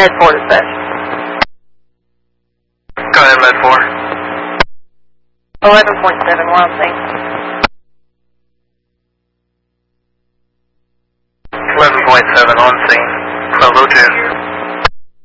Med 4 dispatch. Go ahead, Med 4. 11.7, we're on scene. 11.7 on scene. Bravo 2.